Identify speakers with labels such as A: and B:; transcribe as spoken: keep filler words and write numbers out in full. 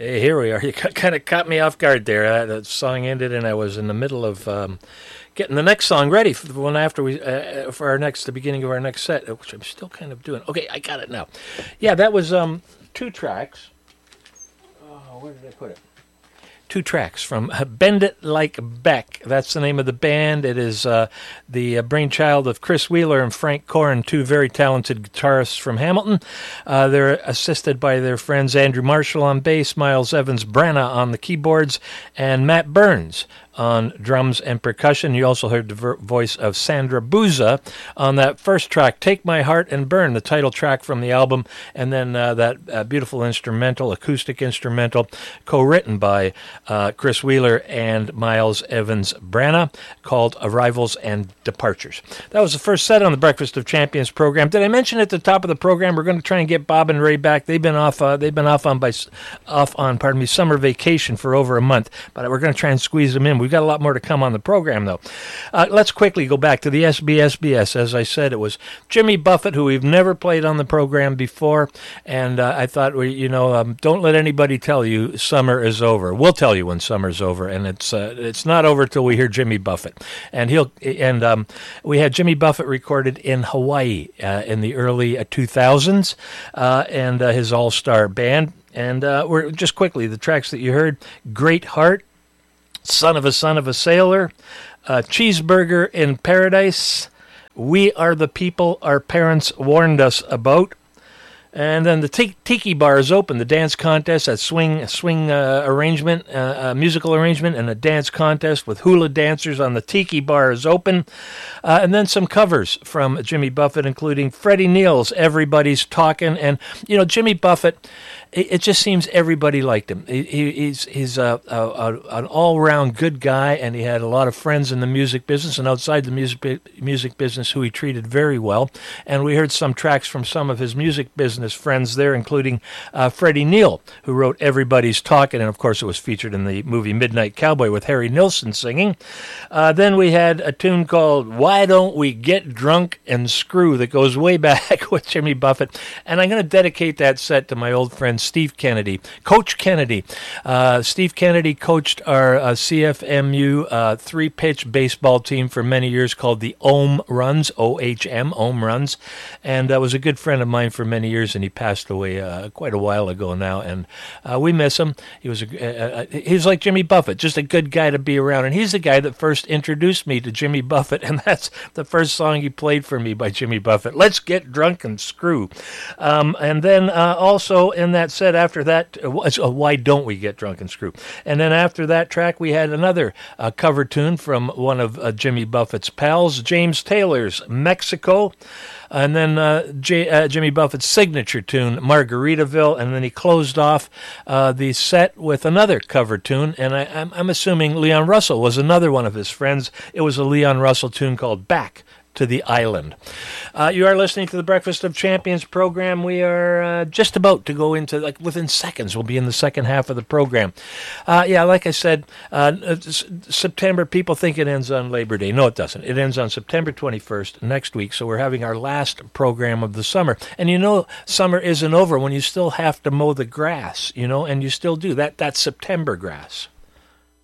A: Hey, here we are. You kind of caught me off guard there. Uh, the song ended, and I was in the middle of um, getting the next song ready for the one after we uh, for our next, the beginning of our next set, which I'm still kind of doing. Okay, I got it now. Yeah, that was um, two tracks. Oh, where did I put it? Two tracks from Bend It Like Beck. That's the name of the band. It is uh, the uh, brainchild of Chris Wheeler and Frank Corrin, two very talented guitarists from Hamilton. Uh, they're assisted by their friends Andrew Marshall on bass, Miles Evans Branna on the keyboards, and Matt Burns on drums and percussion. You also heard the ver- voice of Sandra Bouza on that first track, Take My Heart and Burn, the title track from the album, and then uh, that uh, beautiful instrumental, acoustic instrumental, co-written by uh, Chris Wheeler and Miles Evans Branna, called Arrivals and Departures. That was the first set on the Breakfast of Champions program. Did I mention at the top of the program we're going to try and get Bob and Ray back? They've been off. Uh, they've been off on by off on pardon me summer vacation for over a month, but we're going to try and squeeze them in. We've got a lot more to come on the program, though. Uh, let's quickly go back to the S B S B S. As I said, it was Jimmy Buffett, who we've never played on the program before, and uh, I thought, well, you know, um, don't let anybody tell you summer is over. We'll tell you when summer's over, and it's uh, it's not over till we hear Jimmy Buffett. And he'll and um, we had Jimmy Buffett recorded in Hawaii uh, in the early uh, two thousands, uh, and uh, his all-star band. And uh, we're just quickly the tracks that you heard: Great Heart, Son of a Son of a Sailor, uh, Cheeseburger in Paradise, We Are the People Our Parents Warned Us About, and then the Tiki Bar is open, the dance contest, a swing swing uh, arrangement, uh, a musical arrangement, and a dance contest with hula dancers on the Tiki Bar is open. Uh, and then some covers from Jimmy Buffett, including Freddie Neal's Everybody's Talking. And, you know, Jimmy Buffett, it, it just seems everybody liked him. He, he, he's he's a, a, a, an all-around good guy, and he had a lot of friends in the music business and outside the music music business who he treated very well. And we heard some tracks from some of his music business friends there, including uh, Freddie Neal, who wrote Everybody's Talking, and of course it was featured in the movie Midnight Cowboy with Harry Nilsson singing. Uh, then we had a tune called Why Don't We Get Drunk and Screw that goes way back with Jimmy Buffett, and I'm going to dedicate that set to my old friend Steve Kennedy, Coach Kennedy. Uh, Steve Kennedy coached our uh, C F M U uh, three-pitch baseball team for many years called the Ohm Runs, O H M, Ohm Runs, and uh, was a good friend of mine for many years, and he passed away uh, quite a while ago now, and uh, we miss him. He was a, uh, he was like Jimmy Buffett, just a good guy to be around, and he's the guy that first introduced me to Jimmy Buffett, and that's the first song he played for me by Jimmy Buffett, Let's Get Drunk and Screw. Um, and then uh, also in that set after that, uh, Why Don't We Get Drunk and Screw? And then after that track, we had another uh, cover tune from one of uh, Jimmy Buffett's pals, James Taylor's Mexico. And then uh, J, uh, Jimmy Buffett's signature tune, Margaritaville, and then he closed off uh, the set with another cover tune, and I, I'm, I'm assuming Leon Russell was another one of his friends. It was a Leon Russell tune called Back to the Island. Uh, you are listening to the Breakfast of Champions program. We are uh, just about to go into, like within seconds, we'll be in the second half of the program. Uh, yeah, like I said, uh, s- September, people think it ends on Labor Day. No, it doesn't. It ends on September twenty-first, next week, so we're having our last program of the summer. And you know, summer isn't over when you still have to mow the grass, you know, and you still do. That That's September grass.